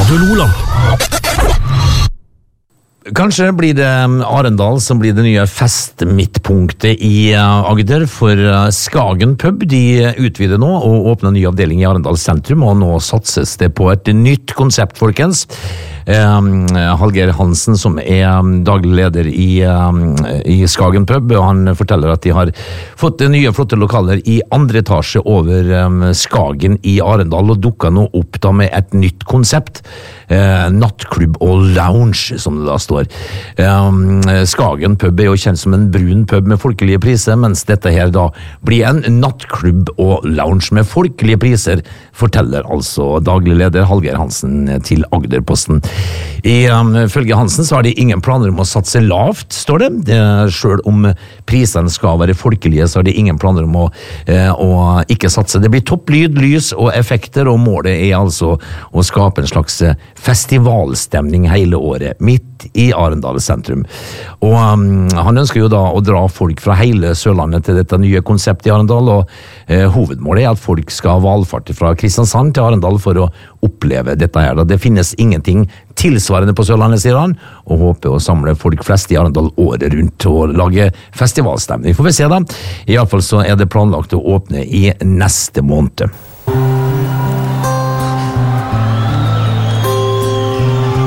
Radio Lola. Kanskje blir det Arendal som blir det nye festmidtpunktet i Agder, for Skagen pub de utvider nå og åpner en ny avdeling i Arendal sentrum, og nå satses det på et nytt konsept, folkens. Hallgeir Hansen, som daglig leder i Skagen pub, og han forteller at de har fått nye flotte lokaler i andre etasje over Skagen i Arendal, og dukker nå opp da med et nytt konsept, nattklubb og lounge, som det da står. Skagen pub jo kjent som en brun pub med folkelige priser, mens dette her da blir en nattklubb og lounge med folkelige priser, forteller altså daglig leder Hallgeir Hansen til Agderposten. Ifølge Hansen så har de ingen planer om å satse lavt, står det. Selv om prisene skal være folkelige, så har de ingen planer om å ikke satse. Det blir topplyd, lys og effekter, og målet altså å skape en slags festivalstemning hele året, midt i Arendal sentrum. Og han ønsker jo da å dra folk fra hele Sørlandet til dette nye konseptet i Arendal, og hovedmålet at folk skal valfarte fra Kristiansand til Arendal for å oppleve dette her. Det finnes ingenting tilsvarende på Sørlandet, sier han, og håper å samle folk flest i Arendal året rundt og lage festivalstemning. Får vi se da. I alle fall så det planlagt å åpne i neste måned.